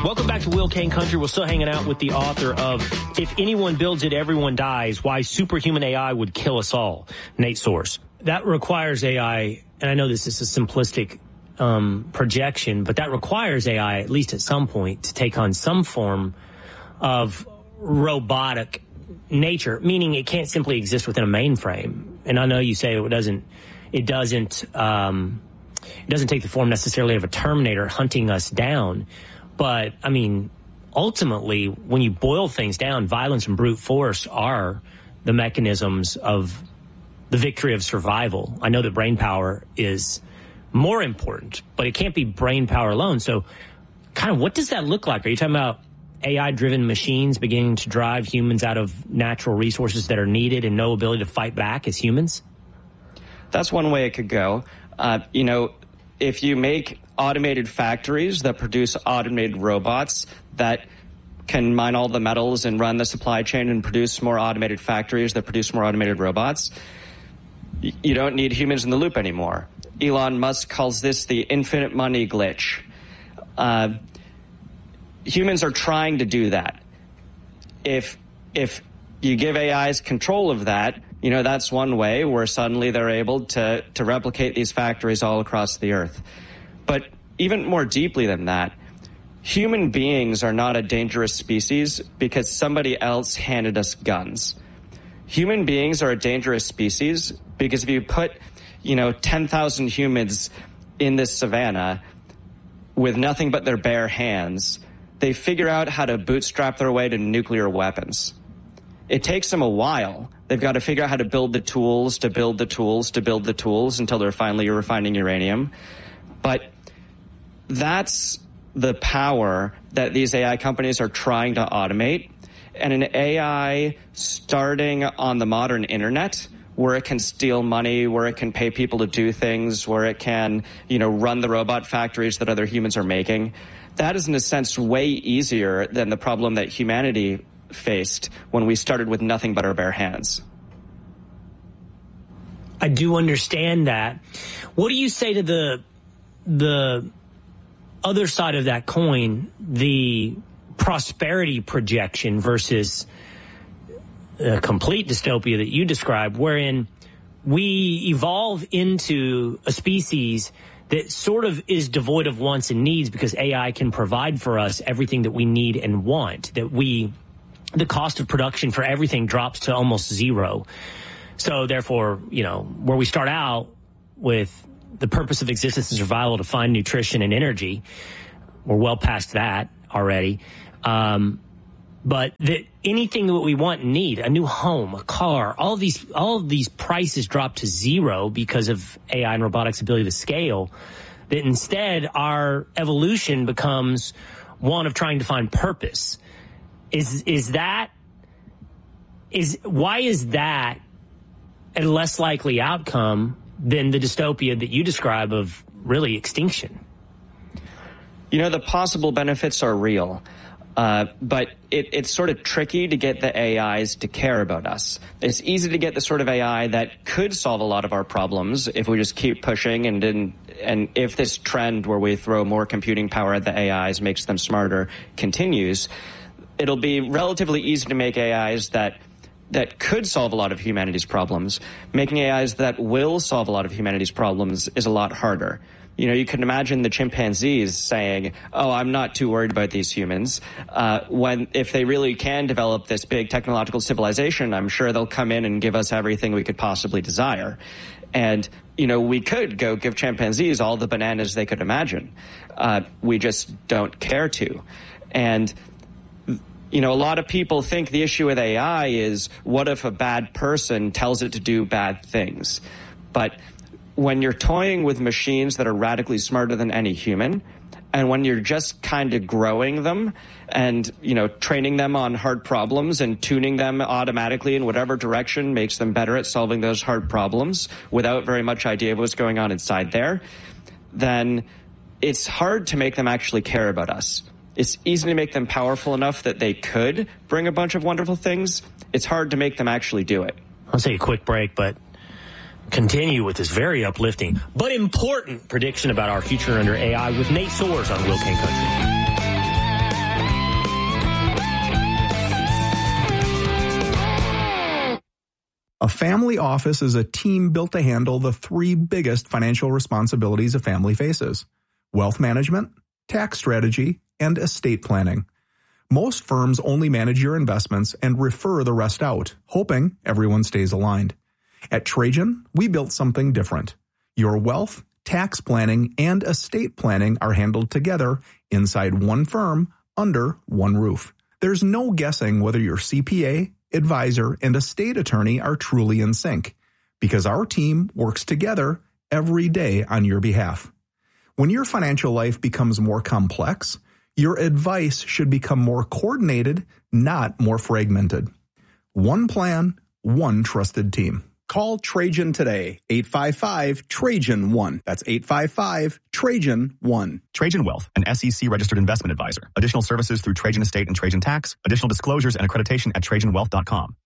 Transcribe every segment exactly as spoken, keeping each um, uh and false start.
Welcome back to Will Kane Country. We're still hanging out with the author of If Anyone Builds It, Everyone Dies, Why Superhuman A I Would Kill Us All, Nate Soares. That requires A I, and I know this is a simplistic um, projection, but that requires A I, at least at some point, to take on some form of robotic nature, meaning it can't simply exist within a mainframe. And I know you say it doesn't, it doesn't, um, it doesn't take the form necessarily of a Terminator hunting us down. But, I mean, ultimately, when you boil things down, violence and brute force are the mechanisms of the victory of survival. I know that brain power is more important, but it can't be brain power alone. So, kind of, what does that look like? Are you talking about A I-driven machines beginning to drive humans out of natural resources that are needed and no ability to fight back as humans? That's one way it could go. Uh, you know, if you make automated factories that produce automated robots that can mine all the metals and run the supply chain and produce more automated factories that produce more automated robots, you don't need humans in the loop anymore. Elon Musk calls this the infinite money glitch. Uh, humans are trying to do that. If if you give A Is control of that, you know, that's one way where suddenly they're able to, to replicate these factories all across the earth. But even more deeply than that, human beings are not a dangerous species because somebody else handed us guns. Human beings are a dangerous species because if you put, you know, ten thousand humans in this savannah with nothing but their bare hands, they figure out how to bootstrap their way to nuclear weapons. It takes them a while. They've got to figure out how to build the tools, to build the tools, to build the tools until they're finally refining uranium. But that's the power that these A I companies are trying to automate. And an A I starting on the modern internet, where it can steal money, where it can pay people to do things, where it can, you know, run the robot factories that other humans are making, that is in a sense way easier than the problem that humanity faced when we started with nothing but our bare hands. I do understand that. What do you say to the the other side of that coin, the prosperity projection versus a complete dystopia that you described, wherein we evolve into a species that sort of is devoid of wants and needs because A I can provide for us everything that we need and want, that we, the cost of production for everything drops to almost zero. So therefore, you know, where we start out with the purpose of existence and survival to find nutrition and energy, we're well past that already. Um, but that anything that we want and need, a new home, a car, all of these, all of these prices drop to zero because of A I and robotics' ability to scale. That instead our evolution becomes one of trying to find purpose. Is, is that, is, why is that a less likely outcome than the dystopia that you describe of really extinction? You know, the possible benefits are real, uh, but it, it's sort of tricky to get the A Is to care about us. It's easy to get the sort of A I that could solve a lot of our problems if we just keep pushing, and and, and if this trend where we throw more computing power at the A Is makes them smarter continues, it'll be relatively easy to make A Is that that could solve a lot of humanity's problems. Making A Is that will solve a lot of humanity's problems is a lot harder. You know, you can imagine the chimpanzees saying, oh, I'm not too worried about these humans. Uh, when, if they really can develop this big technological civilization, I'm sure they'll come in and give us everything we could possibly desire. And, you know, we could go give chimpanzees all the bananas they could imagine. Uh, we just don't care to. And, you know, a lot of people think the issue with A I is, what if a bad person tells it to do bad things? But when you're toying with machines that are radically smarter than any human, and when you're just kind of growing them and, you know, training them on hard problems and tuning them automatically in whatever direction makes them better at solving those hard problems without very much idea of what's going on inside there, then it's hard to make them actually care about us. It's easy to make them powerful enough that they could bring a bunch of wonderful things. It's hard to make them actually do it. I'll take a quick break, but continue with this very uplifting but important prediction about our future under A I with Nate Soares on Will Kane Country. A family office is a team built to handle the three biggest financial responsibilities a family faces: wealth management, tax strategy, and estate planning. Most firms only manage your investments and refer the rest out, hoping everyone stays aligned. At Trajan, we built something different. Your wealth, tax planning, and estate planning are handled together inside one firm under one roof. There's no guessing whether your C P A, advisor, and estate attorney are truly in sync, because our team works together every day on your behalf. When your financial life becomes more complex, your advice should become more coordinated, not more fragmented. One plan, one trusted team. Call Trajan today, eight five five, Trajan one. That's eight five five, Trajan one. Trajan Wealth, an S E C-registered investment advisor. Additional services through Trajan Estate and Trajan Tax. Additional disclosures and accreditation at Trajan Wealth dot com.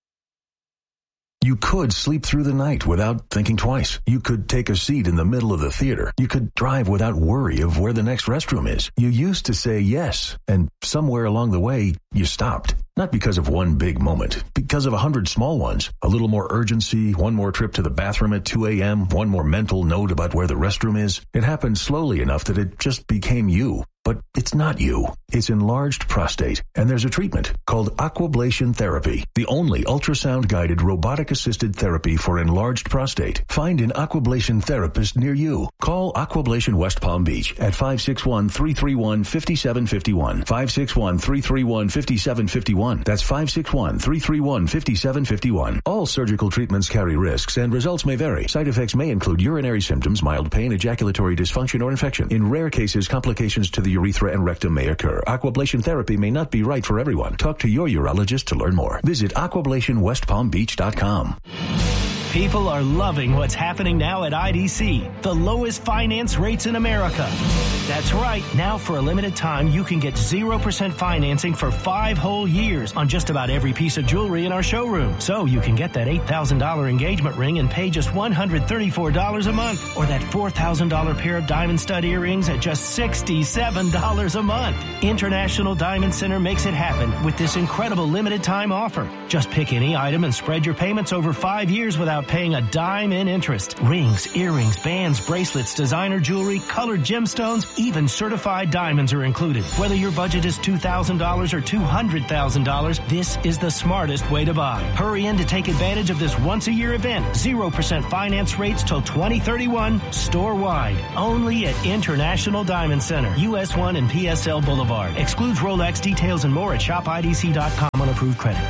You could sleep through the night without thinking twice. You could take a seat in the middle of the theater. You could drive without worry of where the next restroom is. You used to say yes, and somewhere along the way, you stopped. Not because of one big moment, because of a hundred small ones. A little more urgency, one more trip to the bathroom at two a.m., one more mental note about where the restroom is. It happened slowly enough that it just became you. But it's not you. It's enlarged prostate, and there's a treatment called Aquablation Therapy, the only ultrasound-guided robotic-assisted therapy for enlarged prostate. Find an Aquablation therapist near you. Call Aquablation West Palm Beach at five six one, three three one, five seven five one, five six one, three three one, five seven five one. That's five six one, three three one, five seven five one. All surgical treatments carry risks, and results may vary. Side effects may include urinary symptoms, mild pain, ejaculatory dysfunction, or infection. In rare cases, complications to the urethra and rectum may occur. Aquablation therapy may not be right for everyone. Talk to your urologist to learn more. Visit aquablation west palm beach dot com. People are loving what's happening now at I D C, the lowest finance rates in America. That's right. Now, for a limited time, you can get zero percent financing for five whole years on just about every piece of jewelry in our showroom. So you can get that eight thousand dollars engagement ring and pay just one hundred thirty-four dollars a month, or that four thousand dollars pair of diamond stud earrings at just sixty-seven dollars a month. International Diamond Center makes it happen with this incredible limited time offer. Just pick any item and spread your payments over five years without paying a dime in interest. Rings, earrings, bands, bracelets, designer jewelry, colored gemstones, even certified diamonds are included. Whether your budget is two thousand dollars or two hundred thousand dollars, this is the smartest way to buy. Hurry in to take advantage of this once-a-year event. zero percent finance rates till twenty thirty-one, store-wide. Only at International Diamond Center, U S one and P S L Boulevard. Excludes Rolex. Details and more at shop I D C dot com on approved credit.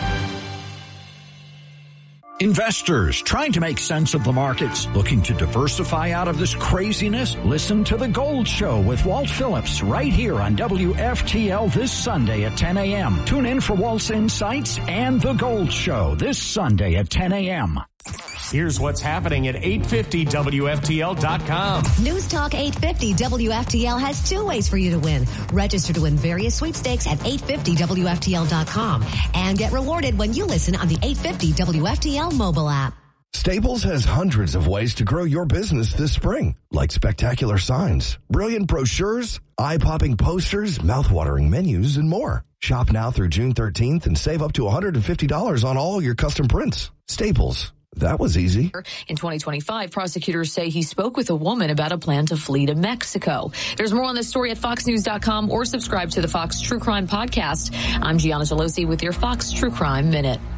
Investors trying to make sense of the markets, looking to diversify out of this craziness? Listen to The Gold Show with Walt Phillips right here on W F T L this Sunday at ten a.m. Tune in for Walt's insights and The Gold Show this Sunday at ten a.m. Here's what's happening at eight fifty W F T L dot com. News Talk eight fifty W F T L has two ways for you to win. Register to win various sweepstakes at eight fifty W F T L dot com and get rewarded when you listen on the eight fifty W F T L mobile app. Staples has hundreds of ways to grow your business this spring, like spectacular signs, brilliant brochures, eye-popping posters, mouth-watering menus, and more. Shop now through June thirteenth and save up to one hundred fifty dollars on all your custom prints. Staples. That was easy. In twenty twenty-five, prosecutors say he spoke with a woman about a plan to flee to Mexico. There's more on this story at fox news dot com or subscribe to the Fox True Crime podcast. I'm Gianna Gelosi with your Fox True Crime Minute.